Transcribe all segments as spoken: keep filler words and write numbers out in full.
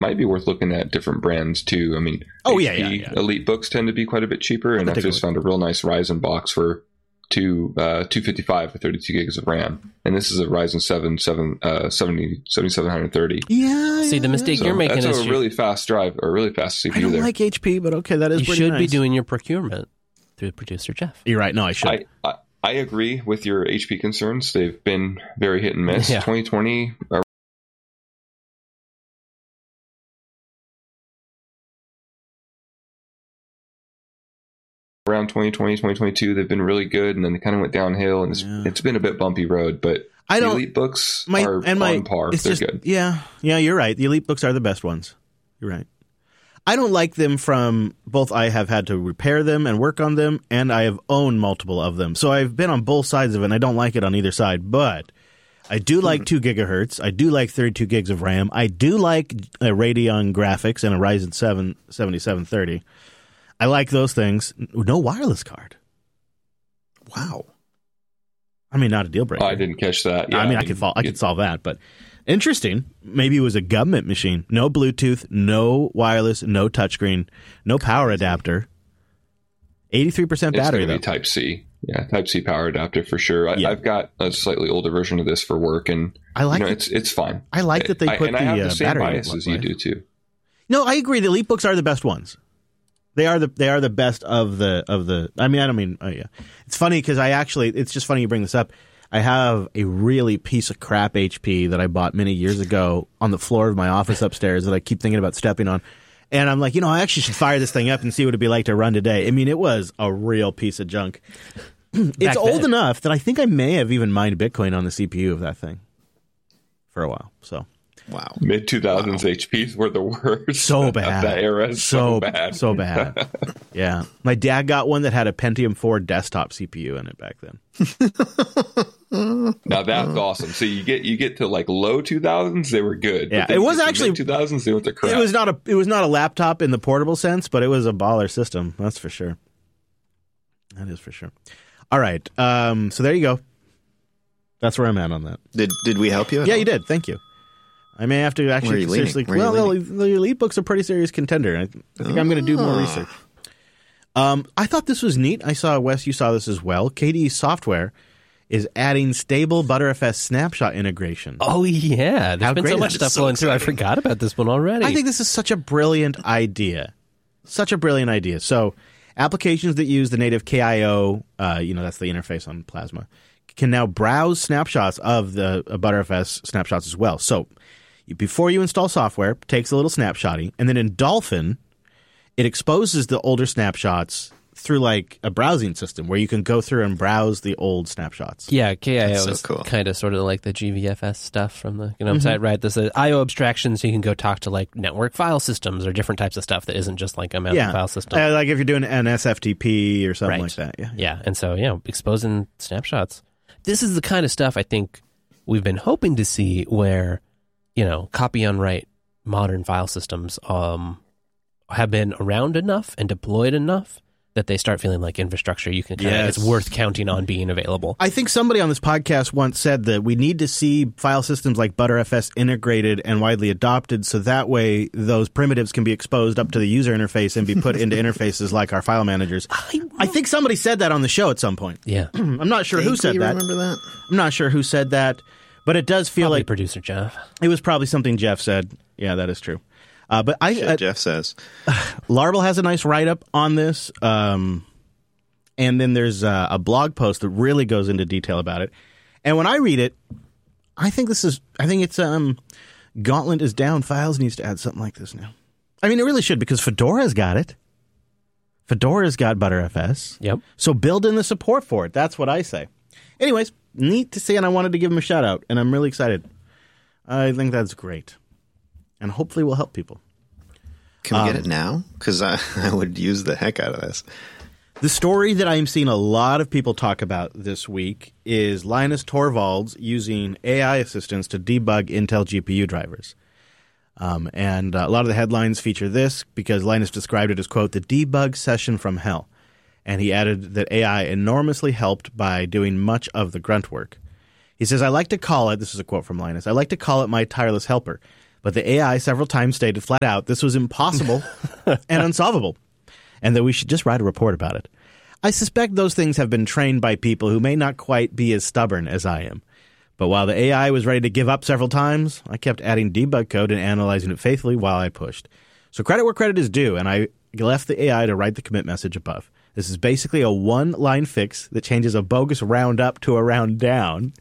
might be worth looking at different brands too. I mean, oh H P yeah, yeah, yeah, Elite books tend to be quite a bit cheaper, and I've just found a real nice Ryzen box for two uh, two fifty-five with thirty-two gigs of RAM, and this is a Ryzen seven seven uh, seventy seventy-seven thirty. Yeah. See, the mistake so you're making that's is a really fast drive or really fast C P U. I don't there. like H P, but okay, that is you pretty should nice. be doing your procurement through producer Jeff. You're right. No, I should. I, I I agree with your H P concerns. They've been very hit and miss. Yeah. twenty twenty. Are around twenty twenty, twenty twenty-two, they've been really good, and then they kind of went downhill, and it's, Yeah. it's been a bit bumpy road. But I the don't. Elite books My are and my on par. it's They're just good. yeah, yeah. You're right. The Elite books are the best ones. You're right. I don't like them from both. I have had to repair them and work on them, and I have owned multiple of them. So I've been on both sides of it, and I don't like it on either side. But I do like two gigahertz. I do like thirty-two gigs of RAM. I do like a Radeon graphics and a Ryzen seven seventy-seven thirty. I like those things. No wireless card. Wow. I mean, not a deal breaker. Oh, I didn't catch that. Yeah, I mean, I, could fall, I could solve that, but interesting. Maybe it was a government machine. No Bluetooth, no wireless, no touchscreen, no power adapter. eighty-three percent It's battery, going to though. be Type C. Yeah, Type C power adapter for sure. I, Yeah. I've got a slightly older version of this for work, and I like you know, it. it's it's fine. I like that they I- put and the, I have uh, the same battery in bias one as you place. do too. No, I agree. The Elite books are the best ones. They are the they are the best of the of the. I mean, I don't mean. Oh yeah, it's funny because I actually. It's just funny you bring this up. I have a really piece of crap H P that I bought many years ago on the floor of my office upstairs that I keep thinking about stepping on. And I'm like, you know, I actually should fire this thing up and see what it'd be like to run today. I mean, it was a real piece of junk. It's Back old then. enough that I think I may have even mined Bitcoin on the C P U of that thing for a while. So Wow. Mid two thousands H Ps were the worst. so of bad. that era. So, bad. So bad. Yeah. My dad got one that had a Pentium four desktop C P U in it back then. Now that's awesome. So you get you get to like low two thousands, they were good. Yeah, it was actually- two thousands. They went to crap. It was not a it was not a laptop in the portable sense, but it was a baller system. That's for sure. That is for sure. All right. Um, so there you go. That's where I'm at on that. Did did we help you? at Yeah, all? you did. Thank you. I may have to Where are actually you leaning? seriously. Where are you Well, leaning? the, the Elite book's a pretty serious contender. I, I think I'm going to do more Ah. research. Um, I thought this was neat. I saw Wes. You saw this as well. K D E Software is adding stable ButterFS snapshot integration. Oh yeah, there's How been great so is much it? stuff So flowing through. I exciting. forgot about this one already. I think this is such a brilliant idea. Such a brilliant idea. So, applications that use the native K I O, uh, you know, that's the interface on Plasma, can now browse snapshots of the uh, ButterFS snapshots as well. So, you, before you install software, it takes a little snapshotting, and then in Dolphin, it exposes the older snapshots through like a browsing system where you can go through and browse the old snapshots. Yeah, K I O That's so is cool. kind of sort of like the G V F S stuff from the GNOME Mm-hmm. side, right? There's the I O abstraction, so you can go talk to like network file systems or different types of stuff that isn't just like a mountain Yeah, file system. Uh, like if you're doing an S F T P or something Right. like that. Yeah. Yeah, and so, yeah, exposing snapshots. This is the kind of stuff I think we've been hoping to see where, you know, copy on write modern file systems um, have been around enough and deployed enough that they start feeling like infrastructure you can kind of, Yes. it's worth counting on being available. I think somebody on this podcast once said that we need to see file systems like ButterFS integrated and widely adopted so that way those primitives can be exposed up to the user interface and be put into interfaces like our file managers. I think somebody said that on the show at some point. Yeah. I'm not sure who Vaguely said that. Remember that? I'm not sure who said that, but it does feel Probably like producer Jeff. it was probably something Jeff said. Yeah, that is true. Uh, but I, Shit, uh, Jeff says. Laravel has a nice write-up on this, um, and then there's uh, a blog post that really goes into detail about it. And when I read it, I think this is, I think it's, um, Gauntlet is down. Files needs to add something like this now. I mean, it really should because Fedora's got it. Fedora's got ButterFS. Yep. So build in the support for it. That's what I say. Anyways, neat to see, and I wanted to give him a shout out, and I'm really excited. I think that's great. And hopefully will help people. Can we Um, get it now? Because I, I would use the heck out of this. The story that I am seeing a lot of people talk about this week is Linus Torvalds using A I assistants to debug Intel G P U drivers. Um, and uh, a lot of the headlines feature this because Linus described it as, quote, the debug session from hell. And he added that A I enormously helped by doing much of the grunt work. He says, I like to call it, this is a quote from Linus, I like to call it my tireless helper. But the A I several times stated flat out this was impossible and unsolvable, and that we should just write a report about it. I suspect those things have been trained by people who may not quite be as stubborn as I am. But while the A I was ready to give up several times, I kept adding debug code and analyzing it faithfully while I pushed. So credit where credit is due, and I left the A I to write the commit message above. This is basically a one-line fix that changes a bogus round up to a round down.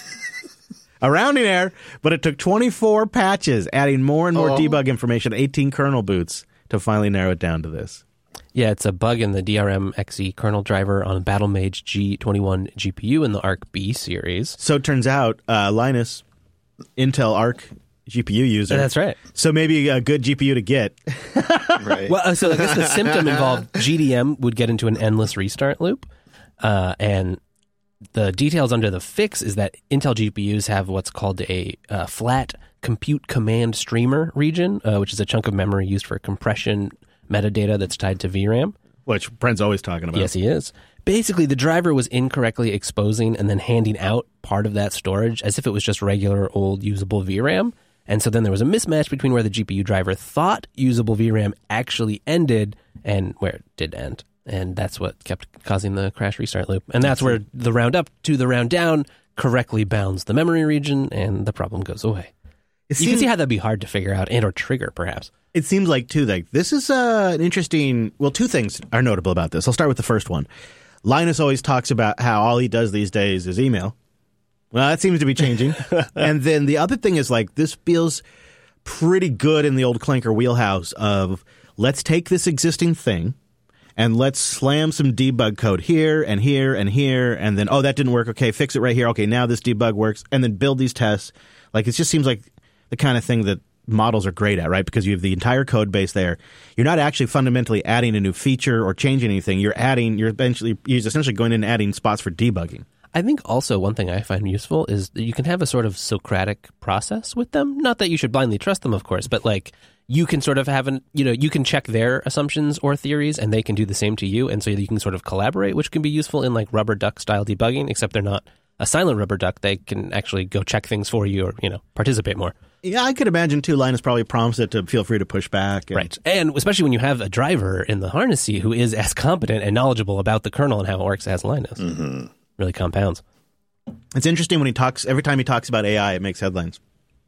A rounding error, but it took twenty-four patches, adding more and more oh. debug information, eighteen kernel boots, to finally narrow it down to this. Yeah, it's a bug in the D R M X E kernel driver on Battlemage G twenty-one G P U in the Arc B series. So it turns out, uh, Linus, Intel Arc G P U user. That's right. So maybe a good G P U to get. Right. Well, so I guess the symptom involved G D M would get into an endless restart loop, uh, and the details under the fix is that Intel G P Us have what's called a uh, flat compute command streamer region, uh, which is a chunk of memory used for compression metadata that's tied to V RAM. Which Brent's always talking about. Yes, he is. Basically, the driver was incorrectly exposing and then handing out part of that storage as if it was just regular old usable V RAM. And so then there was a mismatch between where the G P U driver thought usable V RAM actually ended and where it did end. And that's what kept causing the crash restart loop. And that's where the round up to the round down correctly bounds the memory region and the problem goes away. It you seems, can see how that'd be hard to figure out and or trigger, perhaps. It seems like, too, like this is uh, an interesting... Well, two things are notable about this. I'll start with the first one. Linus always talks about how all he does these days is email. Well, that seems to be changing. And then the other thing is, like, this feels pretty good in the old Clanker wheelhouse of let's take this existing thing and let's slam some debug code here and here and here, and then, oh, that didn't work. Okay, fix it right here. Okay, now this debug works, and then build these tests. Like, it just seems like the kind of thing that models are great at, right? Because you have the entire code base there. You're not actually fundamentally adding a new feature or changing anything. You're adding, you're eventually, you're essentially going in and adding spots for debugging. I think also one thing I find useful is that you can have a sort of Socratic process with them. Not that you should blindly trust them, of course, but like you can sort of have an, you know, you can check their assumptions or theories and they can do the same to you. And so you can sort of collaborate, which can be useful in like rubber duck style debugging, except they're not a silent rubber duck. They can actually go check things for you or, you know, participate more. Yeah, I could imagine too. Linus probably prompts it to feel free to push back. And... Right. And especially when you have a driver in the harness seat who is as competent and knowledgeable about the kernel and how it works as Linus. Mm-hmm. Really compounds. It's interesting when he talks, every time he talks about A I, it makes headlines.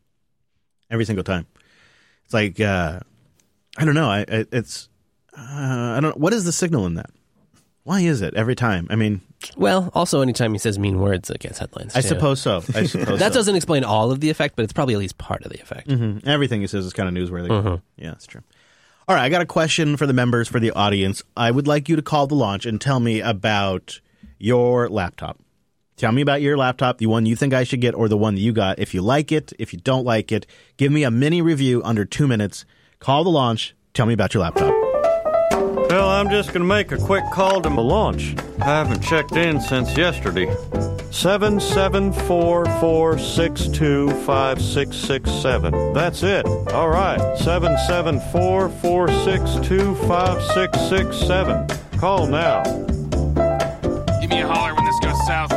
Every single time. It's like, uh, I don't know. I, I it's, uh, I don't what is the signal in that? Why is it every time? I mean, well, also anytime he says mean words, it gets headlines. I too. suppose so. I suppose that so. doesn't explain all of the effect, but it's probably at least part of the effect. Mm-hmm. Everything he says is kind of newsworthy. Mm-hmm. Yeah, that's true. All right, I got a question for the members, for the audience. I would like you to call the launch and tell me about your laptop. Tell me about your laptop, the one you think I should get or the one that you got. If you like it, if you don't like it, give me a mini review under two minutes. Call the launch. Tell me about your laptop. Well, I'm just going to make a quick call to my launch. I haven't checked in since yesterday. seven seven four four six two five six six seven. That's it. All right. seven seven four four six two five six six seven. Call now. Give me a holler when this goes south.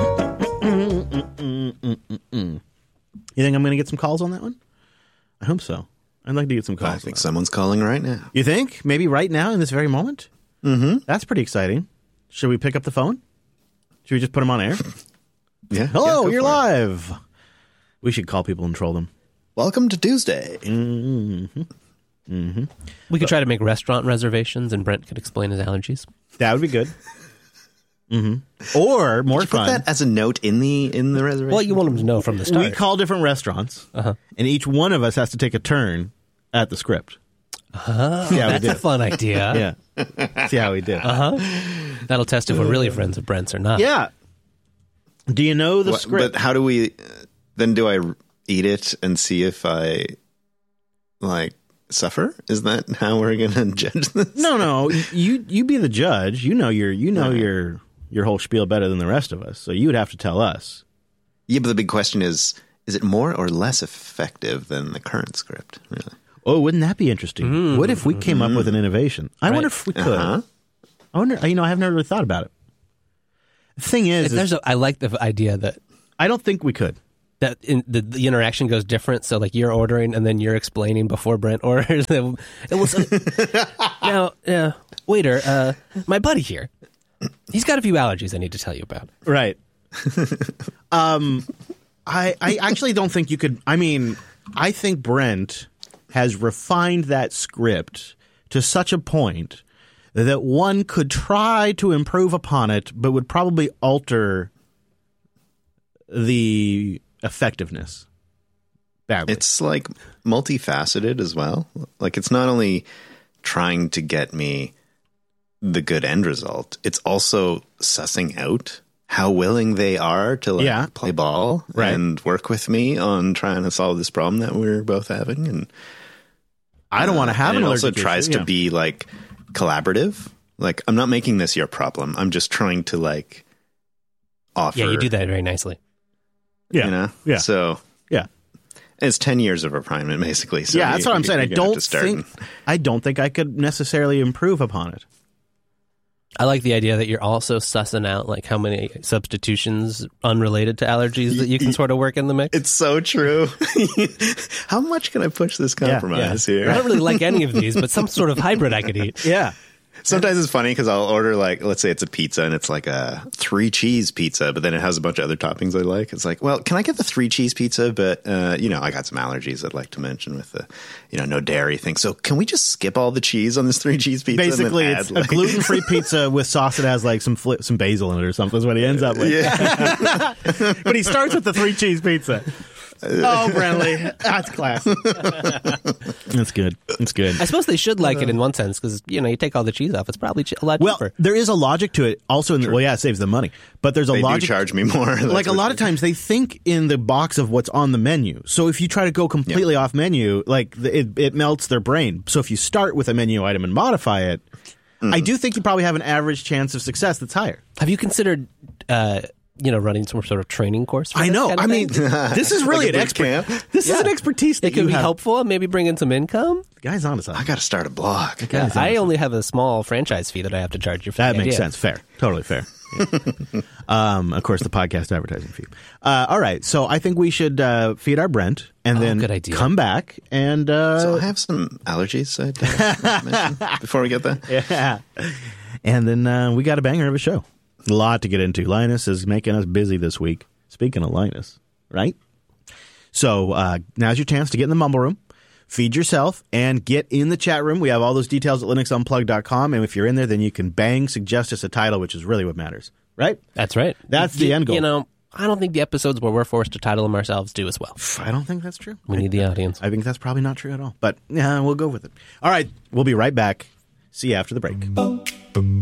You think I'm going to get some calls on that one? I hope so. I'd like to get some calls. I think someone's calling right now. You think? Maybe right now in this very moment? Mm-hmm. That's pretty exciting. Should we pick up the phone? Should we just put them on air? Yeah. Hello, yeah, you're for live. It. We should call people and troll them. Welcome to Tuesday. Mm-hmm. Mm-hmm. We could try to make restaurant reservations and Brent could explain his allergies. That would be good. Mm-hmm. Or more Did you fun. Put that as a note in the in the reservation. Well, you want them to know from the start. We call different restaurants, uh-huh. and each one of us has to take a turn at the script. Uh-huh. See how That's we do. a fun idea. Yeah. See how we do. Uh-huh. That'll test if we're really friends of Brent's or not. Yeah. Do you know the what, script? But how do we? Then do I eat it and see if I like suffer? Is that how we're going to judge this? No, no. You you be the judge. You know your you know right. your your whole spiel better than the rest of us. So you would have to tell us. Yeah, but the big question is: is it more or less effective than the current script? Really? Oh, wouldn't that be interesting? Mm. What if we came up with an innovation? I Right. wonder if we could. Uh-huh. I wonder. You know, I have never really thought about it. The thing is, If there's is a, I like the idea that I don't think we could. that in, the, the interaction goes different. So like you're ordering and then you're explaining before Brent orders. It was uh, now, uh, waiter, uh, my buddy here, he's got a few allergies I need to tell you about. Right. um, I I actually don't think you could. I mean, I think Brent has refined that script to such a point that one could try to improve upon it, but would probably alter the effectiveness badly. It's like multifaceted as well. Like it's not only trying to get me the good end result, it's also sussing out how willing they are to like Yeah. play ball Right. and work with me on trying to solve this problem that we're both having. And I don't want to have and an it also allergic tries issue, to yeah. be like collaborative. Like I'm not making this your problem. I'm just trying to like offer. Yeah, you do that very nicely. Yeah. You know? Yeah. So Yeah. it's ten years of refinement, basically. So yeah, that's you- what I'm saying. I you're gonna have don't to start think and- I don't think I could necessarily improve upon it. I like the idea that you're also sussing out like how many substitutions unrelated to allergies that you can sort of work in the mix. It's so true. How much can I push this compromise I here? don't really like any of these, but some sort of hybrid I could eat. Yeah. Sometimes it's funny because I'll order like, let's say it's a pizza and it's like a three cheese pizza, but then it has a bunch of other toppings I like. It's like, well, can I get the three cheese pizza? But, uh, you know, I got some allergies I'd like to mention with the, you know, no dairy thing. So can we just skip all the cheese on this three cheese pizza? and then Basically, add, it's like- a gluten-free pizza with sauce that has like some fli some basil in it or something. Is what he ends up with. Yeah. But he starts with the three cheese pizza. Oh, Brentley, that's class. That's good. That's good. I suppose they should like it in one sense because, you know, you take all the cheese off. It's probably ch- a lot Well, cheaper. there is a logic to it. Also, in the, well, yeah, it saves them money. But there's a They do logic. charge me more. That's Like a for lot sure. of times, they think in the box of what's on the menu. So if you try to go completely off menu, like the, it, it melts their brain. So if you start with a menu item and modify it, Mm-hmm. I do think you probably have an average chance of success that's higher. Have you considered, uh, you know, running some sort of training course? For I this know. kind of I mean, thing? this is really Like an a boot expert. camp? This is Yeah. an expertise that it could you be have. helpful. Maybe bring in some income. The guy's on to I something. got to start a blog. Yeah, I only have a small franchise fee that I have to charge you for. That the makes idea. sense. Fair. Totally fair. Yeah. um, of course, the podcast advertising fee. Uh, all right. So I think we should uh, feed our Brent and Oh, then good idea. come back and. Uh, So I have some allergies I'd uh, mention before we get there. yeah. And then uh, we got a banger of a show. A lot to get into. Linus is making us busy this week. Speaking of Linus, right? So uh, now's your chance to get in the Mumble Room, feed yourself, and get in the chat room. We have all those details at linux unplugged dot com. And if you're in there, then you can bang, suggest us a title, which is really what matters, right? That's right. That's the You- end goal. You know, I don't think the episodes where we're forced to title them ourselves do as well. I don't think that's true. We need the audience. I think that's probably not true at all. But yeah, we'll go with it. All right. We'll be right back. See you after the break.